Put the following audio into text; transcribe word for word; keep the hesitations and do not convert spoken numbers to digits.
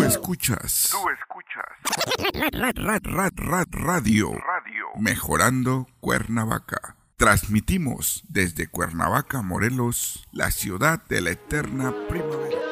escuchas. Tú escuchas. Rad, rad, rad, rad, radio. Radio. Mejorando Cuernavaca. Transmitimos desde Cuernavaca, Morelos, la ciudad de la eterna primavera.